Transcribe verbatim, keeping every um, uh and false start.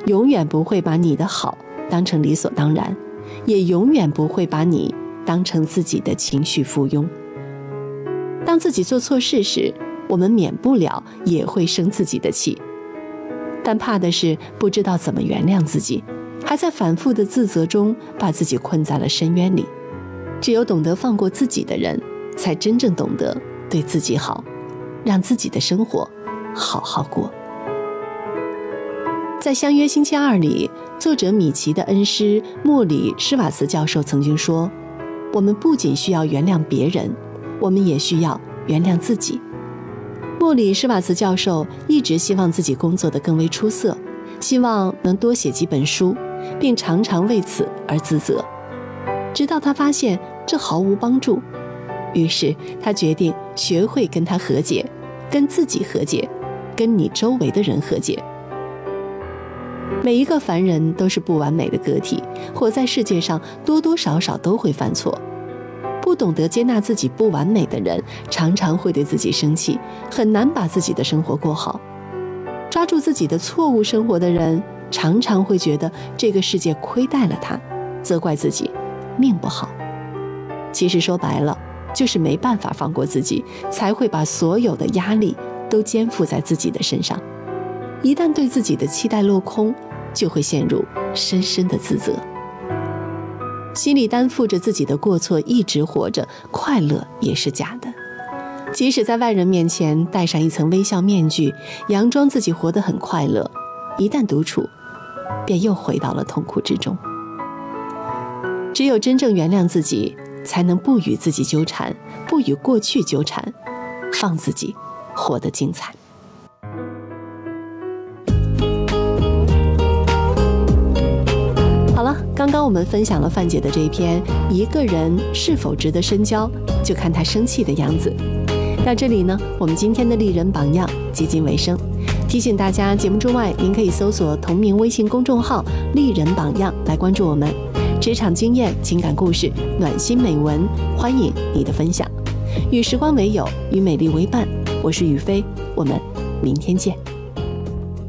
永远不会把你的好当成理所当然，也永远不会把你当成自己的情绪附庸。当自己做错事时，我们免不了也会生自己的气，但怕的是不知道怎么原谅自己，还在反复的自责中把自己困在了深渊里。只有懂得放过自己的人，才真正懂得对自己好，让自己的生活好好过。在《相约星期二》里，作者米奇的恩师莫里施瓦茨教授曾经说，我们不仅需要原谅别人，我们也需要原谅自己。莫里施瓦茨教授一直希望自己工作得更为出色，希望能多写几本书，并常常为此而自责。直到他发现这毫无帮助，于是他决定学会跟他和解，跟自己和解，跟你周围的人和解。每一个凡人都是不完美的个体，活在世界上多多少少都会犯错。不懂得接纳自己不完美的人，常常会对自己生气，很难把自己的生活过好。抓住自己的错误生活的人，常常会觉得这个世界亏待了他，责怪自己命不好。其实说白了，就是没办法放过自己，才会把所有的压力都肩负在自己的身上。一旦对自己的期待落空，就会陷入深深的自责，心里担负着自己的过错，一直活着，快乐也是假的。即使在外人面前戴上一层微笑面具，佯装自己活得很快乐，一旦独处，便又回到了痛苦之中。只有真正原谅自己，才能不与自己纠缠，不与过去纠缠，放自己活得精彩。好了，刚刚我们分享了范姐的这一篇一个人是否值得深交，就看他生气的样子。到这里呢，我们今天的丽人榜样接近尾声。提醒大家，节目之外您可以搜索同名微信公众号丽人榜样来关注我们，职场经验、情感故事、暖心美文，欢迎你的分享。与时光为友，与美丽为伴，我是雨飞，我们明天见。